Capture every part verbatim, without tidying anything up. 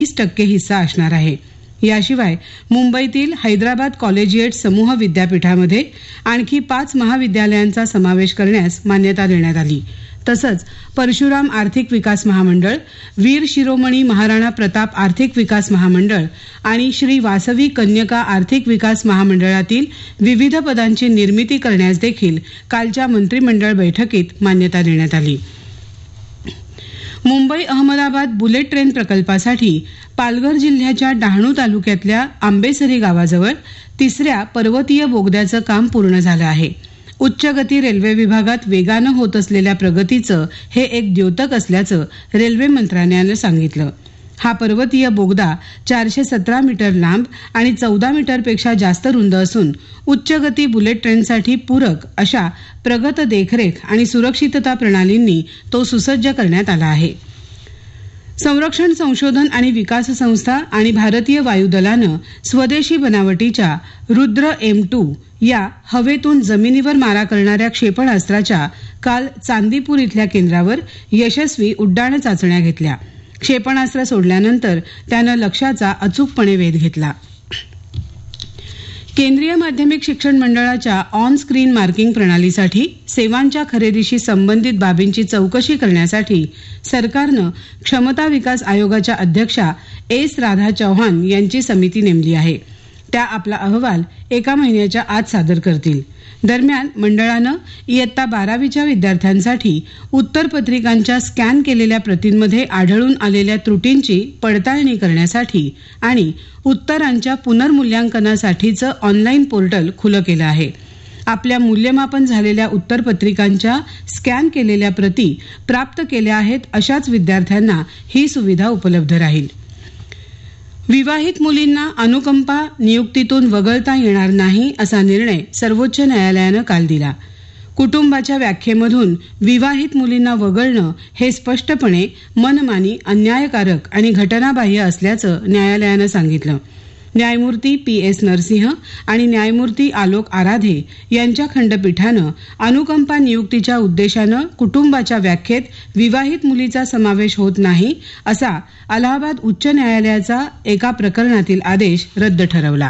तीस टक्के हिस्सा असणार आहे. याशिवाय मुंबईतील हैदराबाद कॉलेजिएट समूह विद्यापीठामध्ये आणखी पाच महाविद्यालयांचा समावेश करण्यास मान्यता देण्यात आली. तसंच परशुराम आर्थिक विकास महामंडळ, वीर शिरोमणी महाराणा प्रताप आर्थिक विकास महामंडळ आणि श्री वासवी कन्यका आर्थिक विकास महामंडळातील विविध पदांची निर्मिती करण्यास देखील कालच्या मंत्रिमंडळ बैठकीत मान्यता देण्यात आली. मुंबई अहमदाबाद बुलेट ट्रेन प्रकल्पासाठी पालघर जिल्ह्याच्या डहाणू तालुक्यातल्या आंबेसरी गावाजवळ तिसऱ्या पर्वतीय बोगद्याचं काम पूर्ण झालं आहे. उच्च गती रेल्वे विभागात वेगानं होत असलेल्या प्रगतीचं हे एक द्योतक असल्याचं रेल्वे मंत्रालयानं सांगितलं. हा पर्वतीय बोगदा चारशे सतरा मीटर लांब आणि चौदा मीटरपेक्षा जास्त रुंद असून उच्च गती बुलेट ट्रेनसाठी पूरक अशा प्रगत देखरेख आणि सुरक्षितता प्रणालींनी तो सुसज्ज करण्यात आला आहे. संरक्षण संशोधन आणि विकास संस्था आणि भारतीय वायुदलानं स्वदेशी बनावटीच्या रुद्र एम टू या हवेतून जमिनीवर मारा करणाऱ्या क्षेपणास्त्राच्या काल चांदीपूर इथल्या केंद्रावर यशस्वी उड्डाण चाचण्या घेतल्या. क्षेपणास्त्र सोडल्यानंतर त्यानं लक्ष्याचा अचूकपणे वेध घेतला. केंद्रीय माध्यमिक शिक्षण मंडळाच्या ऑन स्क्रीन मार्किंग प्रणालीसाठी सेवांच्या खरेदीशी संबंधित बाबींची चौकशी करण्यासाठी सरकारनं क्षमता विकास आयोगाच्या अध्यक्षा एस राधा चौहान यांची समिती नेमली आहे. त्या आपला अहवाल एका महिन्याच्या आत सादर करतील. दरम्यान मंडळानं इयत्ता बारावीच्या विद्यार्थ्यांसाठी उत्तरपत्रिकांच्या स्कॅन केलेल्या प्रतींमध्ये आढळून आलेल्या त्रुटींची पडताळणी करण्यासाठी आणि उत्तरांच्या पुनर्मूल्यांकनासाठीचं ऑनलाईन पोर्टल खुलं केलं आहे. आपल्या मूल्यमापन झालेल्या उत्तरपत्रिकांच्या स्कॅन केलेल्या प्रती प्राप्त केल्या आहेत अशाच विद्यार्थ्यांना ही सुविधा उपलब्ध राहील. विवाहित मुलींना अनुकंपा नियुक्तीतून वगळता येणार नाही असा निर्णय सर्वोच्च न्यायालयानं काल दिला. कुटुंबाच्या व्याख्येमधून विवाहित मुलींना वगळणं हे स्पष्टपणे मनमानी, अन्यायकारक आणि घटनाबाह्य असल्याचं न्यायालयानं सांगितलं. न्यायमूर्ती पी एस नरसिंह आणि न्यायमूर्ती आलोक आराधे यांच्या खंडपीठानं अनुकंपा नियुक्तीच्या उद्देशानं कुटुंबाच्या व्याख्येत विवाहित मुलीचा समावेश होत नाही असा अलाहाबाद उच्च न्यायालयाचा एका प्रकरणातील आदेश रद्द ठरवला.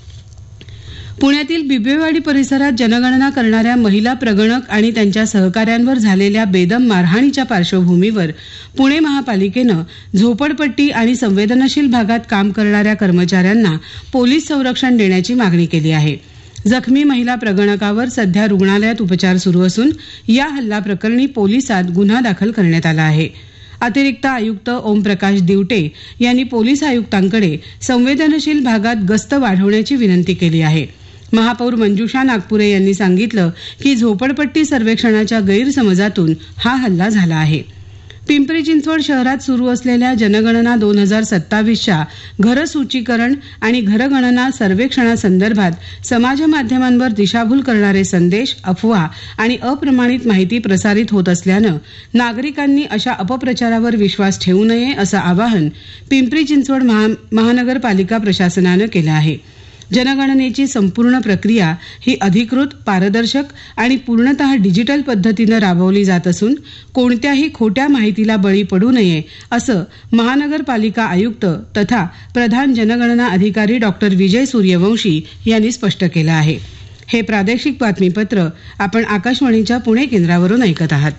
पुण्यातील बिबवेवाडी परिसरात जनगणना करणाऱ्या महिला प्रगणक आणि त्यांच्या सहकाऱ्यांवर झालेल्या बेदम मारहाणीच्या पार्श्वभूमीवर पुणे महापालिकेनं झोपडपट्टी आणि संवेदनशील भागात काम करणाऱ्या कर्मचाऱ्यांना पोलीस संरक्षण देण्याची मागणी केली आहे. जखमी महिला प्रगणकावर सध्या रुग्णालयात उपचार सुरू असून या हल्ला प्रकरणी पोलिसात गुन्हा दाखल करण्यात आला आहे. अतिरिक्त आयुक्त ओमप्रकाश दिवटे यांनी पोलीस आयुक्तांकडे संवेदनशील भागात गस्त वाढवण्याची विनंती केली आहे. महापौर मंजुषा नागपुरे यांनी सांगितलं की झोपडपट्टी सर्वेक्षणाच्या गैरसमजातून हा हल्ला झाला आहे. पिंपरी चिंचवड शहरात सुरू असलेल्या जनगणना दोन हजार सत्तावीसच्या घरसूचीकरण आणि घरगणना सर्वेक्षणासंदर्भात समाजमाध्यमांवर दिशाभूल करणारे संदेश, अफवा आणि अप्रमाणित माहिती प्रसारित होत असल्यानं नागरिकांनी अशा अपप्रचारावर विश्वास ठेवू नये असं आवाहन पिंपरी चिंचवड महा महानगरपालिका प्रशासनानं केलं आहे. जनगणनेची संपूर्ण प्रक्रिया ही अधिकृत, पारदर्शक आणि पूर्णतः डिजिटल पद्धतीनं राबवली जात असून कोणत्याही खोट्या माहितीला बळी पडू नये असं महानगरपालिका आयुक्त तथा प्रधान जनगणना अधिकारी डॉक्टर विजय सूर्यवंशी यांनी स्पष्ट केलं आहे. हे प्रादेशिक बातमीपत्र आपण आकाशवाणीच्या पुणे केंद्रावरून ऐकत आहात.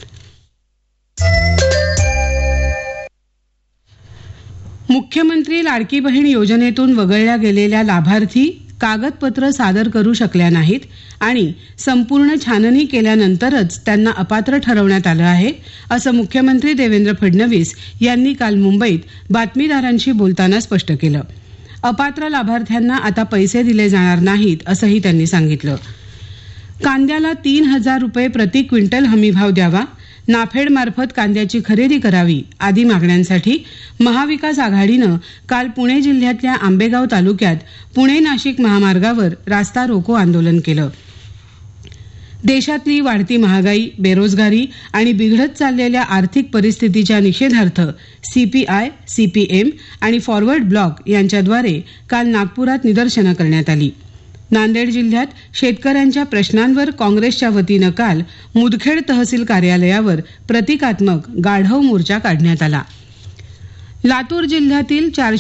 मुख्यमंत्री लाडकी बहीण योजनेतून वगळल्या गेलेल्या लाभार्थी कागदपत्र सादर करू शकल्या नाहीत आणि संपूर्ण छाननी केल्यानंतरच त्यांना अपात्र ठरवण्यात आलं आहे असं मुख्यमंत्री देवेंद्र फडणवीस यांनी काल मुंबईत बातमीदारांशी बोलताना स्पष्ट केलं. अपात्र लाभार्थ्यांना आता पैसे दिले जाणार नाहीत असंही त्यांनी सांगितलं. कांद्याला तीन हजार रुपये प्रति क्विंटल हमीभाव द्यावा, नाफेडमार्फत कांद्याची खरेदी करावी आदी मागण्यांसाठी महाविकास आघाडीनं काल पुणे जिल्ह्यातल्या आंबेगाव तालुक्यात पुणे नाशिक महामार्गावर रास्ता रोको आंदोलन केलं. देशातली वाढती महागाई, बेरोजगारी आणि बिघडत चाललेल्या आर्थिक परिस्थितीच्या निषेधार्थ सीपीआय, सीपीएम आणि फॉरवर्ड ब्लॉक यांच्याद्वारे काल नागपुरात निदर्शनं करण्यात आली. नांदेड जिल्ह्यात शेतकऱ्यांच्या प्रश्नांवर काँग्रेसच्या वतीनं काल मुदखेड तहसील कार्यालयावर प्रतिकात्मक गाढव मोर्चा काढण्यात आला. लातूर जिल्ह्यातील चारशे